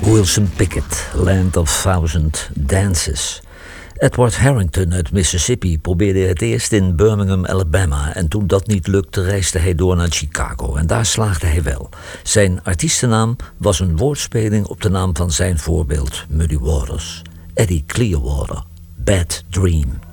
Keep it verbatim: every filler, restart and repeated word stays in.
Wilson Pickett, Land of Thousand Dances. Edward Harrington uit Mississippi probeerde het eerst in Birmingham, Alabama. En toen dat niet lukte, reisde hij door naar Chicago. En daar slaagde hij wel. Zijn artiestennaam was een woordspeling op de naam van zijn voorbeeld Muddy Waters. Eddie Clearwater, Bad Dream.